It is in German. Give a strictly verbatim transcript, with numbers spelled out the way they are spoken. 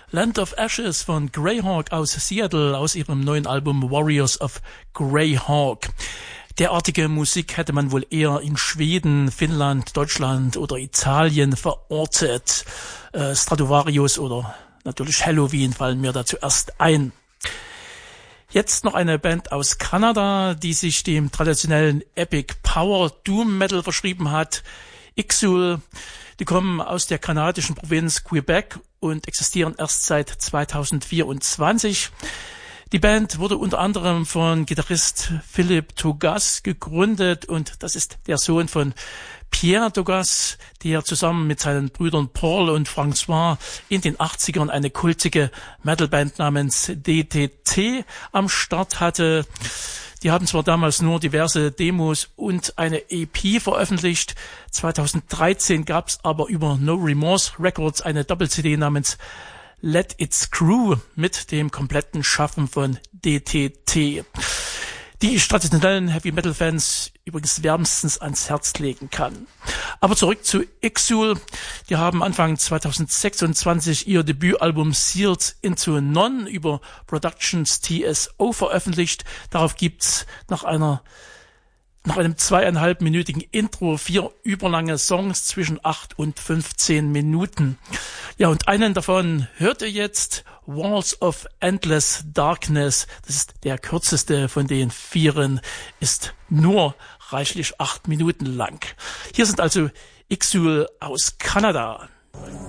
Land of Ashes von Greyhawk aus Seattle aus ihrem neuen Album Warriors of Greyhawk. Derartige Musik hätte man wohl eher in Schweden, Finnland, Deutschland oder Italien verortet. Äh, Stratovarius oder natürlich Halloween fallen mir da zuerst ein. Jetzt noch eine Band aus Kanada, die sich dem traditionellen Epic Power Doom Metal verschrieben hat. Ixul. Die kommen aus der kanadischen Provinz Quebec und existieren erst seit zweitausendvierundzwanzig. Die Band wurde unter anderem von Gitarrist Philippe Tougas gegründet und das ist der Sohn von Pierre Tougas, der zusammen mit seinen Brüdern Paul und François in den achtzigern eine kultige Metalband namens D T T am Start hatte. Die haben zwar damals nur diverse Demos und eine E P veröffentlicht. zweitausenddreizehn gab es aber über No Remorse Records eine Doppel-C D namens Let It Screw mit dem kompletten Schaffen von D T T, die ich traditionellen Heavy-Metal-Fans übrigens wärmstens ans Herz legen kann. Aber zurück zu Ixul. Die haben Anfang zweitausendsechsundzwanzig ihr Debütalbum Sealed into None über Productions T S O veröffentlicht. Darauf gibt's nach einer Nach einem zweieinhalbminütigen Intro vier überlange Songs zwischen acht und fünfzehn Minuten. Ja, und einen davon hört ihr jetzt, Walls of Endless Darkness. Das ist der kürzeste von den vieren, ist nur reichlich acht Minuten lang. Hier sind also Ixul aus Kanada.